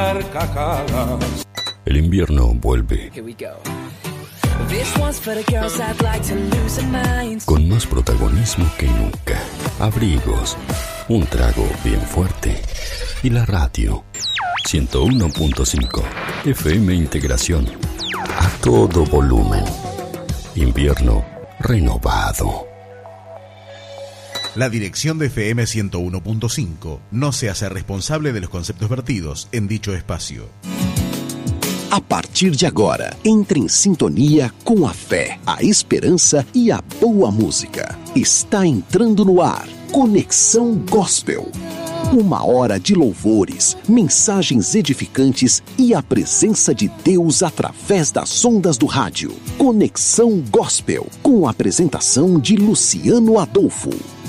El invierno vuelve. Con más protagonismo que nunca. Abrigos, un trago bien fuerte y la radio. 101.5 FM Integración. A todo volumen. Invierno renovado. La dirección de FM 101.5 no se hace responsable de los conceptos vertidos en dicho espacio. A partir de agora, entre em sintonia com a fé, a esperança e a boa música. Está entrando no ar Conexão Gospel. Uma hora de louvores, mensagens edificantes e a presença de Deus através das ondas do rádio. Conexão Gospel, com a apresentação de Luciano Adolfo.